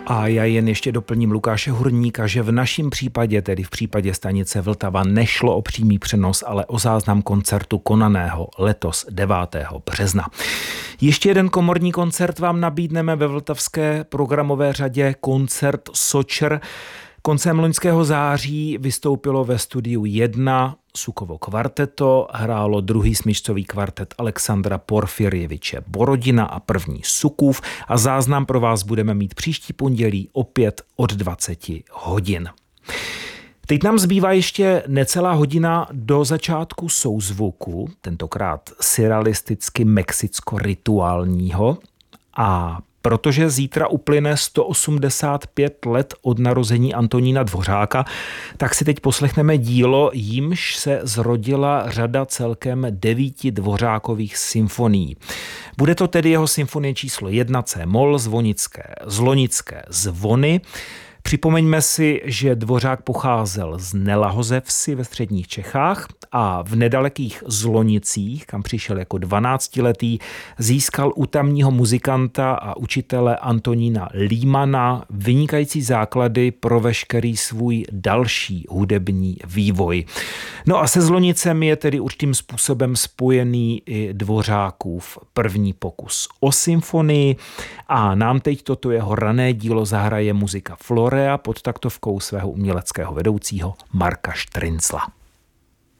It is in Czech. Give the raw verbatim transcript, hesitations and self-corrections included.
A já jen ještě doplním Lukáše Hurníka, že v našem případě, tedy v případě stanice Vltava, nešlo o přímý přenos, ale o záznam koncertu konaného letos devátého března. Ještě jeden komorní koncert vám nabídneme ve vltavské programové řadě, koncert Sočr. Koncem loňského září vystoupilo ve studiu jedna Sukovo kvarteto, hrálo druhý smyčcový kvartet Alexandra Porfirjeviče Borodina a první Sukův a záznam pro vás budeme mít příští pondělí opět od dvaceti hodin. Teď nám zbývá ještě necelá hodina do začátku souzvuku, tentokrát surrealisticky mexicko-rituálního, a protože zítra uplyne sto osmdesát pět let od narození Antonína Dvořáka, tak si teď poslechneme dílo, jímž se zrodila řada celkem devíti Dvořákových symfonií. Bude to tedy jeho symfonie číslo jedna C-moll, zvonické, zlonické zvony. Připomeňme si, že Dvořák pocházel z Nelahozevsi ve středních Čechách a v nedalekých Zlonicích, kam přišel jako dvanáctiletý, získal u tamního muzikanta a učitele Antonína Límana vynikající základy pro veškerý svůj další hudební vývoj. No a se Zlonicem je tedy určitým způsobem spojený i Dvořákův první pokus o symfonii a nám teď toto jeho rané dílo zahraje muzika Florea pod taktovkou svého uměleckého vedoucího Marka Štrincla.